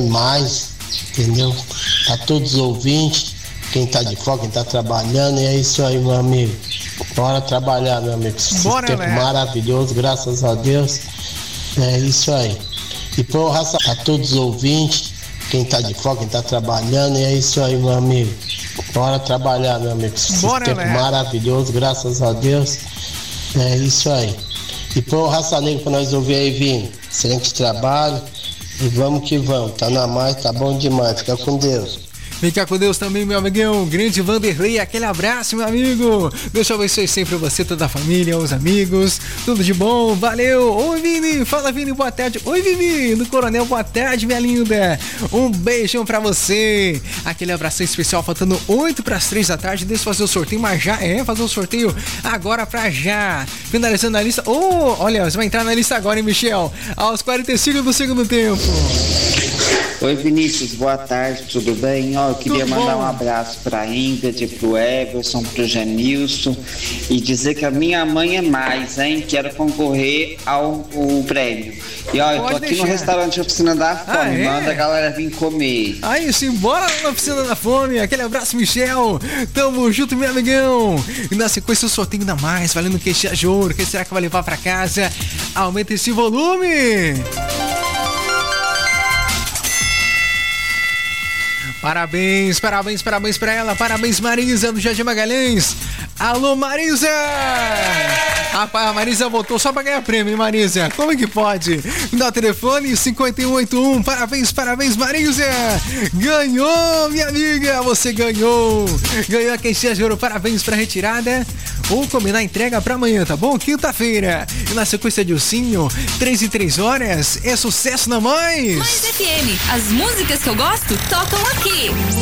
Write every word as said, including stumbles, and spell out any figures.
mais, entendeu? A todos os ouvintes, quem tá de fora, quem tá trabalhando, e é isso aí, meu amigo. Bora trabalhar, meu amigo. Esse Bora, tempo né? maravilhoso, graças a Deus. É isso aí. E pro raça, a todos os ouvintes, quem tá de fora, quem tá trabalhando, e é isso aí, meu amigo. Bora trabalhar, meu amigo. Esse Bora, tempo né? maravilhoso, graças a Deus. É isso aí. E pro Raça Negra pra nós ouvir aí, Vini. Excelente trabalho. E vamos que vamos. Tá na mais, tá bom demais. Fica com Deus. Fica com Deus também, meu amigão. Grande Vanderlei, aquele abraço, meu amigo. Deus abençoe sempre você, toda a família, os amigos. Tudo de bom, valeu. Oi, Vini. Fala, Vini, boa tarde. Oi, Vivi, do Coronel, boa tarde, minha linda. Um beijão pra você. Aquele abraço especial, faltando oito para as três da tarde. Deixa eu fazer o sorteio, mas já é fazer o sorteio agora pra já. Finalizando a lista. Oh, olha, você vai entrar na lista agora, hein, Michel? Aos quarenta e cinco do segundo tempo. Oi, Vinícius, boa tarde, tudo bem? Ó, eu queria Tudo mandar bom. um abraço pra Ingrid, pro Everson, pro Genilson e dizer que a minha mãe é mais, hein? Quero concorrer ao, ao prêmio. E ó, eu tô Pode aqui deixar. no restaurante Oficina da Fome, Ah, é? manda a galera vir comer. Aí sim, bora na Oficina da Fome. Aquele abraço, Michel. Tamo junto, meu amigão. E na sequência, o sorteio ainda mais, valendo queixinha de ouro. Quem será que vai levar pra casa? Aumenta esse volume. Parabéns, parabéns, parabéns pra ela. Parabéns, Marisa, do Jardim Magalhães. Alô, Marisa! Rapaz, a Marisa voltou só pra ganhar prêmio, hein, Marisa? Como é que pode? Dá o telefone cinquenta e um oitenta e um. Parabéns, parabéns, Marisa! Ganhou, minha amiga! Você ganhou! Ganhou a queixinha de ouro. Parabéns pra retirada. Ou combinar a entrega pra amanhã, tá bom? Quinta-feira. E na sequência de ursinho, três e três horas, é sucesso na Mais! Mais F M, as músicas que eu gosto tocam aqui.